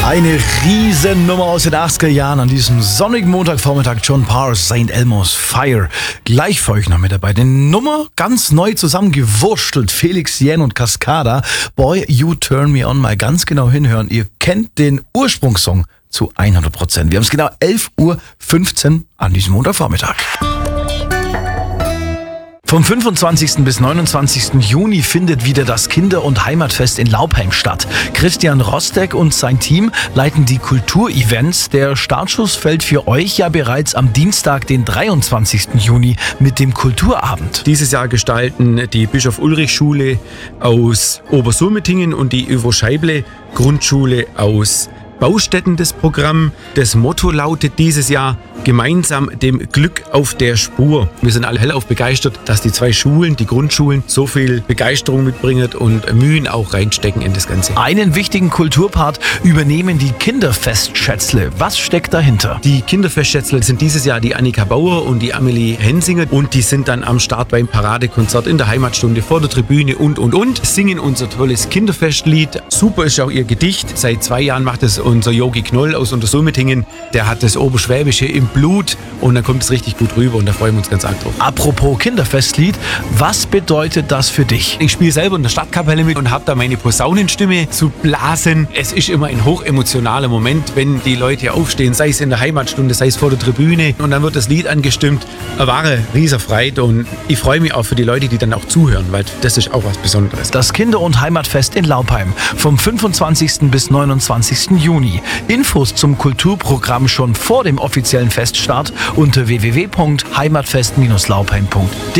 Eine Riesennummer aus den 80er Jahren an diesem sonnigen Montagvormittag. John Parr, St. Elmo's Fire. Gleich für euch noch mit dabei. Die Nummer ganz neu zusammengewurstelt. Felix Jähn und Cascada. Boy, You Turn Me On. Mal ganz genau hinhören. Ihr kennt den Ursprungssong zu 100%. Wir haben es genau 11:15 Uhr an diesem Montagvormittag. Vom 25. bis 29. Juni findet wieder das Kinder- und Heimatfest in Laupheim statt. Christian Rostek und sein Team leiten die Kulturevents. Der Startschuss fällt für euch ja bereits am Dienstag, den 23. Juni mit dem Kulturabend. Dieses Jahr gestalten die Bischof-Ulrich-Schule aus Obersulmetingen und die Uwe-Scheible-Grundschule aus Baustätten das Programm. Das Motto lautet dieses Jahr: gemeinsam dem Glück auf der Spur. Wir sind alle hellauf begeistert, dass die zwei Schulen, die Grundschulen, so viel Begeisterung mitbringen und Mühen auch reinstecken in das Ganze. Einen wichtigen Kulturpart übernehmen die Kinderfestschätzle. Was steckt dahinter? Die Kinderfestschätzle sind dieses Jahr die Annika Bauer und die Amelie Hensinger und die sind dann am Start beim Paradekonzert in der Heimatstunde vor der Tribüne und singen unser tolles Kinderfestlied. Super ist auch ihr Gedicht. Seit 2 Jahren macht es unser Yogi Knoll aus Untersulmetingen. Der hat das Oberschwäbische im Blut und dann kommt es richtig gut rüber und da freuen wir uns ganz arg drauf. Apropos Kinderfestlied, was bedeutet das für dich? Ich spiele selber in der Stadtkapelle mit und habe da meine Posaunenstimme zu blasen. Es ist immer ein hochemotionaler Moment, wenn die Leute aufstehen, sei es in der Heimatstunde, sei es vor der Tribüne und dann wird das Lied angestimmt. Eine wahre Riesenfreude und ich freue mich auch für die Leute, die dann auch zuhören, weil das ist auch was Besonderes. Das Kinder- und Heimatfest in Laupheim vom 25. bis 29. Juni. Infos zum Kulturprogramm schon vor dem offiziellen Feststart unter www.heimatfest-laupheim.de.